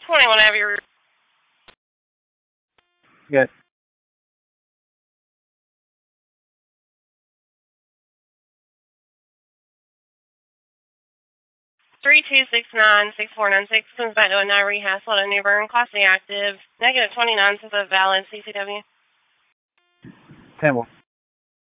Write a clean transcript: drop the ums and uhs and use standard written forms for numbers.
20 whenever you're... Good. 3269-6496 comes back to a Nairi Hassel at New Bern, Class A active, -29 says a valid CCW. 10-1.